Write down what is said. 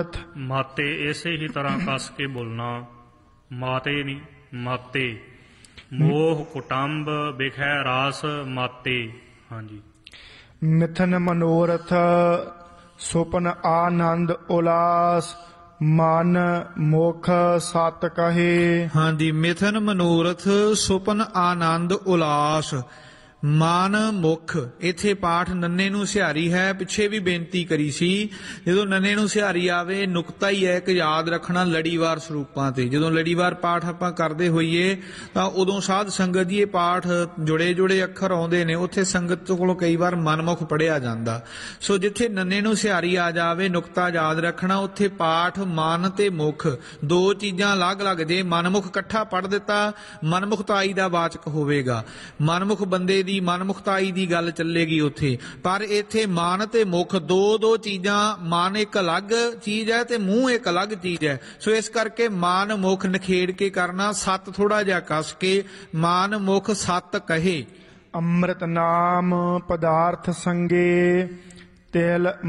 ਮਾਤੇ ਇਸੇ ਹੀ ਤਰ੍ਹਾਂ ਕੱਸ ਕੇ ਬੋਲਣਾ, ਮਾਤੇ ਨਹੀਂ ਮਾਤੇ। ਮੋਹ ਕੁਟੰਬ ਬਿਖੈ ਰਾਸ ਮਾਤੇ। ਹਾਂਜੀ। ਮਿਥਨ ਮਨੋਰਥ ਸੁਪਨ ਆਨੰਦ ਉਲਾਸ, ਮਨ ਮੁਖ ਸਤ ਕਹੇ। ਹਾਂਜੀ। ਮਿਥਨ ਮਨੋਰਥ ਸੁਪਨ ਆਨੰਦ ਉਲਾਸ, ਮਨ ਮੁਖ। ਇੱਥੇ ਪਾਠ ਨੰਨੇ ਨੂੰ ਸਿਹਾਰੀ ਹੈ। ਪਿੱਛੇ ਵੀ ਬੇਨਤੀ ਕਰੀ ਸੀ, ਜਦੋਂ ਨੰਨੇ ਨੂੰ ਸਿਹਾਰੀ ਆਵੇ ਨੁਕਤਾ ਹੀ ਹੈ ਕਿ ਯਾਦ ਰੱਖਣਾ ਲੜੀਵਾਰ ਸਰੂਪਾਂ ਤੇ। ਜਦੋਂ ਲੜੀਵਾਰ ਪਾਠ ਆਪਾਂ ਕਰਦੇ ਹੋਈਏ ਤਾਂ ਉਦੋਂ ਸਾਧ ਸੰਗਤ ਜੀ ਇਹ ਪਾਠ ਜੁੜੇ ਜੁੜੇ ਅੱਖਰ ਆਉਂਦੇ ਨੇ, ਉੱਥੇ ਸੰਗਤ ਕੋਲੋਂ ਕਈ ਵਾਰ ਮਨਮੁਖ ਪੜ੍ਹਿਆ ਜਾਂਦਾ। ਸੋ ਜਿੱਥੇ ਨੰਨੇ ਨੂੰ ਸਿਹਾਰੀ ਆ ਜਾਵੇ ਨੁਕਤਾ ਯਾਦ ਰੱਖਣਾ, ਉੱਥੇ ਪਾਠ ਮਨ ਤੇ ਮੁਖ ਦੋ ਚੀਜ਼ਾਂ ਅਲੱਗ-ਅਲੱਗ। ਜੇ ਮਨਮੁਖ ਇਕੱਠਾ ਪੜ੍ਹ ਦਿੱਤਾ ਮਨਮੁਖਤਾਈ ਦਾ ਵਾਚਕ ਹੋਵੇਗਾ, ਮਨਮੁਖ ਬੰਦੇ ਦੀ ਮਨਮੁਖਤਾਈ ਦੀ ਗੱਲ ਚੱਲੇਗੀ ਉੱਥੇ। ਪਰ ਇੱਥੇ ਮਨ ਤੇ ਮੁਖ ਦੋ ਦੋ ਚੀਜ਼ਾਂ, ਮਨ ਇੱਕ ਅਲੱਗ ਚੀਜ਼ ਹੈ ਤੇ ਮੂੰਹ ਇੱਕ ਅਲੱਗ ਚੀਜ਼ ਹੈ। ਸੋ ਇਸ ਕਰਕੇ ਮਨ ਮੁਖ ਨਿਖੇੜ ਕੇ ਕਰਨਾ, ਸੱਤ ਥੋੜਾ ਜਿਹਾ ਕੱਸ ਕੇ, ਮਨ ਮੁਖ ਸੱਤ ਕਹੇ। ਅੰਮ੍ਰਿਤ ਨਾਮ ਪਦਾਰਥ ਸੰਗੇ, ਤਿਲ